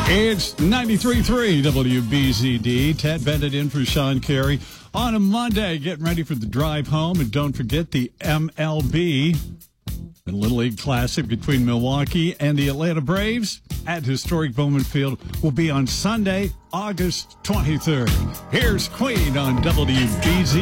It's 93.3 WBZD. Ted Bennett in for Sean Carey on a Monday, getting ready for the drive home. And don't forget the MLB, the Little League Classic between Milwaukee and the Atlanta Braves at historic Bowman Field will be on Sunday, August 23rd. Here's Queen on WBZD.